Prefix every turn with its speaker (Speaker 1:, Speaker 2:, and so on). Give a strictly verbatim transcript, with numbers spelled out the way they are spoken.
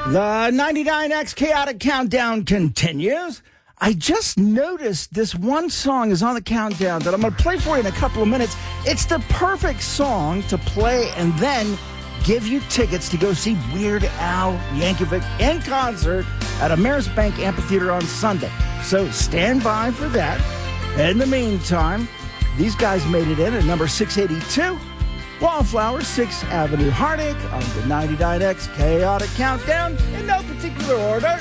Speaker 1: The ninety-nine X Chaotic Countdown continues. I just noticed this one song is on the countdown that I'm going to play for you in a couple of minutes. It's the perfect song to play and then give you tickets to go see Weird Al Yankovic in concert at Ameris Bank Amphitheater on Sunday. So stand by for that. In the meantime, these guys made it in at number six eighty-two. Wallflower, sixth Avenue Heartache on the ninety-nine X Chaotic Countdown in no particular order.